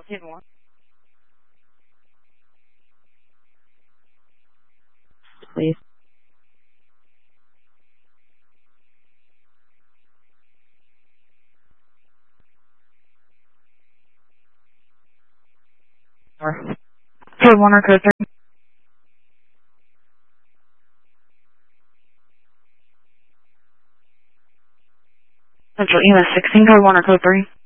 14-1. Please. Code 1 or code 3? Central EMS 16, code 1 or code 3?